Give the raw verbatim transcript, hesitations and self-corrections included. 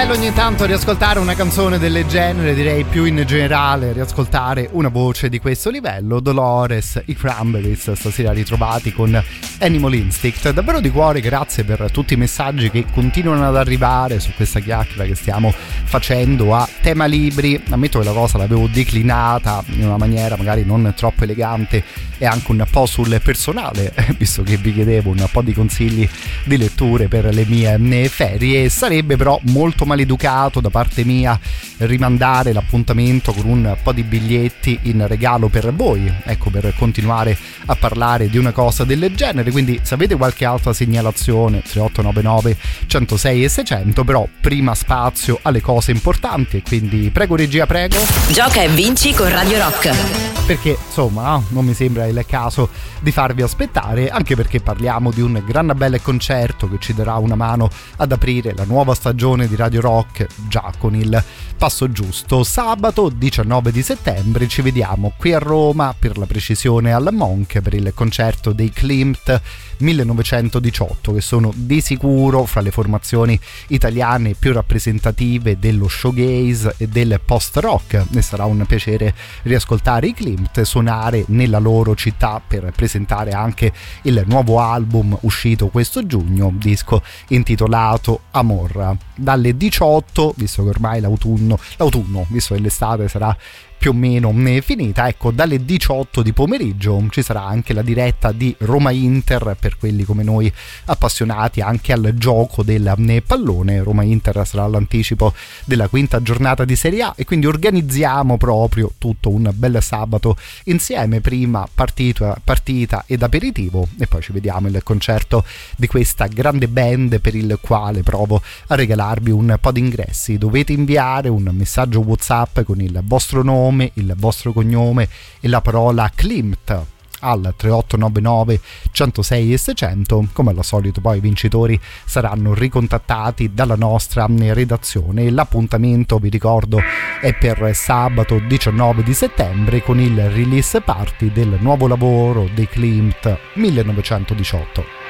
bello ogni tanto riascoltare una canzone del genere, direi più in generale riascoltare una voce di questo livello. Dolores, i Cranberries, stasera ritrovati con Animal Instinct. Davvero di cuore grazie per tutti i messaggi che continuano ad arrivare su questa chiacchiera che stiamo facendo a tema libri. Ammetto che la cosa l'avevo declinata in una maniera magari non troppo elegante e anche un po' sul personale, visto che vi chiedevo un po' di consigli di letture per le mie ferie. Sarebbe però molto maleducato da parte mia rimandare l'appuntamento con un po' di biglietti in regalo per voi, ecco, per continuare a parlare di una cosa del genere. Quindi se avete qualche altra segnalazione, tre otto nove nove uno zero sei e seicento, però prima spazio alle cose importanti, e quindi prego regia, prego. Gioca e vinci con Radio Rock, perché insomma non mi sembra il caso di farvi aspettare, anche perché parliamo di un gran bel concerto che ci darà una mano ad aprire la nuova stagione di Radio Rock, già con il passo giusto. Sabato diciannove di settembre ci vediamo qui a Roma, per la precisione al Monk, per il concerto dei Klimt millenovecentodiciotto, che sono di sicuro fra le formazioni italiane più rappresentative dello showgaze e del post rock. Ne sarà un piacere riascoltare i Klimt suonare nella loro città per presentare anche il nuovo album uscito questo giugno, disco intitolato Amor. Dalle diciotto, visto che ormai l'autunno l'autunno visto che l'estate sarà più o meno finita, ecco, dalle diciotto di pomeriggio ci sarà anche la diretta di Roma Inter per quelli come noi appassionati anche al gioco del pallone. Roma Inter sarà l'anticipo della quinta giornata di Serie A, e quindi organizziamo proprio tutto un bel sabato insieme, prima partita, partita ed aperitivo, e poi ci vediamo il concerto di questa grande band per il quale provo a regalarvi un po' di ingressi. Dovete inviare un messaggio WhatsApp con il vostro nome, il vostro cognome e la parola Klimt al tre otto nove nove uno zero sei e seicento. Come al solito poi i vincitori saranno ricontattati dalla nostra redazione. L'appuntamento, vi ricordo, è per sabato diciannove di settembre con il release party del nuovo lavoro dei Klimt millenovecentodiciotto.